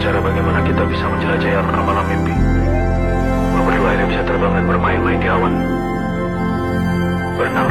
cara bagaimana kita bisa menjelajahi alam mimpi. Lo berdua ini bisa terbang dan bermain-main di awan. Berenang